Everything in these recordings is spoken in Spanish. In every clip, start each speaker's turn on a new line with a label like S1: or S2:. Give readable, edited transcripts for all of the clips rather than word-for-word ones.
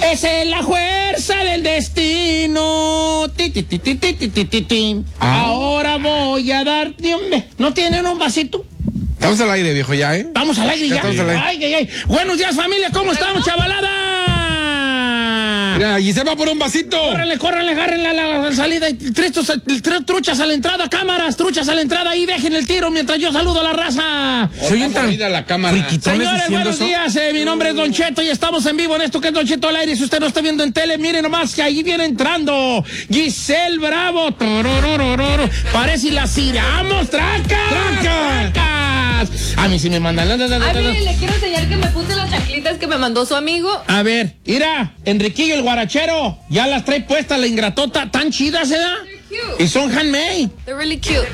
S1: Esa es la fuerza del destino. Ahora voy a darte un... ¿No tienen un vasito?
S2: Estamos al aire, viejo, ya, ¿eh?
S1: Vamos al aire ya. Ay. Buenos días, familia, ¿cómo estamos, chavalada?
S2: Mira, y se va por un vasito.
S1: Córranle, agarren la salida. Tres truchas a la entrada, cámaras, truchas a la entrada y dejen el tiro mientras yo saludo a la raza.
S2: Se oye tan la cámara.
S1: Señores, buenos días, mi nombre es Don Cheto y estamos en vivo en esto que es Don Cheto al aire. Si usted no está viendo en tele, mire nomás que ahí viene entrando Giselle Bravo. Parece la ciramos, ¡Trancas! A mí sí me mandan.
S3: A mí le quiero enseñar que me puse las chanclitas que me mandó su amigo.
S1: A ver, mira, Enriquillo el guarachero, ya las trae puestas la ingratota, tan chidas, ¿eh? Y son handmade.
S3: They're really cute.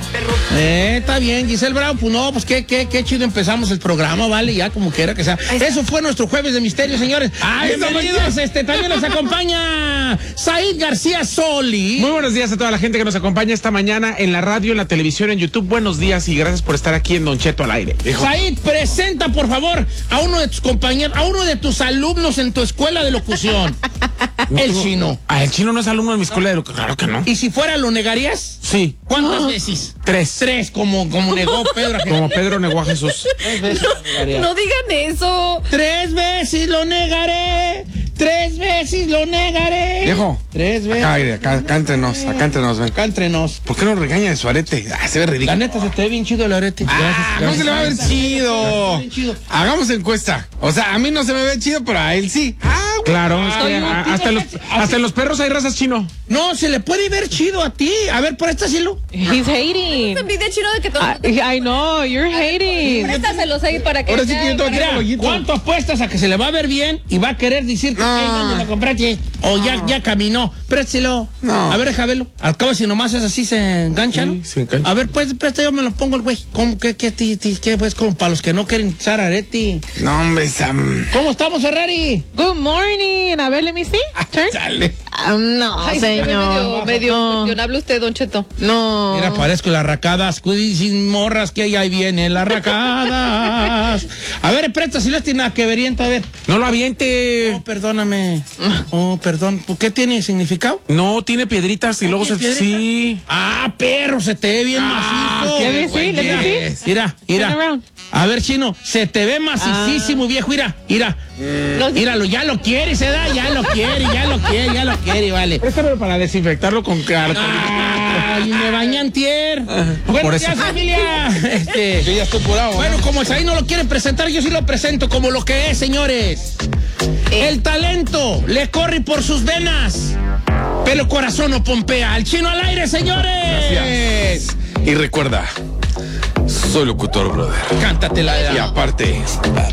S1: Está bien, Giselle Bravo, pues no, pues qué chido empezamos el programa, vale, ya como quiera que sea. Eso fue nuestro Jueves de Misterio, señores. Bienvenidos, también nos acompaña Said García Soli.
S4: Muy buenos días a toda la gente que nos acompaña esta mañana en la radio, en la televisión, en YouTube. Buenos días y gracias por estar aquí en Don Cheto al aire.
S1: Said, presenta por favor a uno de tus compañeros, a uno de tus alumnos en tu escuela de locución. El Chino.
S4: El Chino no es alumno de mi escuela de locución. Claro que no.
S1: ¿Y si fuera, lo negarías?
S4: Sí.
S1: ¿Cuántas veces?
S4: 3.
S1: 3, como negó Pedro.
S4: Como Pedro negó a Jesús.
S1: 3 veces
S3: No digan eso.
S1: 3 veces lo negaré. 3 veces lo negaré.
S2: Viejo.
S1: 3 veces.
S2: Acá entre nos, ven.
S1: Acá entre nos.
S2: ¿Por qué no regaña de su arete? Se ve ridículo.
S1: La neta, se te ve bien chido el arete. Gracias.
S2: No se le va a ver chido. Hagamos encuesta. O sea, a mí no se me ve chido, pero a él sí.
S4: Claro, es que hasta en los perros hay razas, Chino.
S1: No, se le puede ver chido a ti. A ver, préstaselo.
S5: He's hating.
S3: Se pide Chino de que todo.
S5: I know, you're hating.
S3: Préstaselo, Said, para que
S2: Ahora sí que yo tengo que ir al
S1: Mira,
S2: loguito.
S1: ¿cuánto apuestas a que se le va a ver bien y va a querer decir que dónde la compraste? O ya caminó. Préselo.
S2: No.
S1: A ver, deja verlo. Al cabo, si nomás es así, se engancha, ¿no?
S4: Sí, se engancha.
S1: A ver, pues, presta, yo me lo pongo el güey. ¿Cómo que pues, como para los que no quieren usar arete?
S2: No, hombre, Sam.
S1: ¿Cómo estamos, Ferrari?
S5: Good morning. A ver, let me see. Turn.
S2: Dale.
S5: No,
S3: Ay, se ve
S5: señor.
S3: medio
S5: No.
S3: cuestionable usted, Don Cheto.
S5: No.
S1: Mira, parezco las racadas. Sin morras que ahí vienen las racadas. A ver, presta, si no tiene nada que verienta, a ver.
S4: No lo aviente.
S1: Oh, perdóname. Oh, perdón. ¿Por qué tiene significado?
S4: No, tiene piedritas y luego se...
S1: ¿Piedritas?
S4: Sí.
S1: Ah, perro, se te ve bien macizo.
S5: let me see, let me see.
S1: Mira.
S5: Turn around.
S1: A ver, Chino, se te ve macicísimo, viejo. Míralo, ya lo quiere, se da, ya lo quiere, vale.
S4: Préstame para desinfectarlo con carta.
S1: Ay, me bañan tier.
S4: por
S1: Buenos
S4: eso.
S1: días, familia.
S2: Yo ya estoy curado.
S1: Bueno, como ahí no lo quieren presentar, yo sí lo presento como lo que es, señores. El talento le corre por sus venas, pero el corazón no pompea. El Chino al aire, señores.
S2: Gracias. Y recuerda, soy locutor, brother.
S1: Cántatela.
S2: Y aparte...